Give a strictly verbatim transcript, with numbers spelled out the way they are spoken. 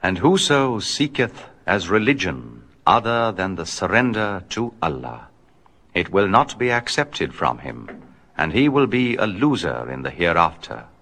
And whoso seeketh as religion other than the surrender to Allah, it will not be accepted from him, and he will be a loser in the hereafter.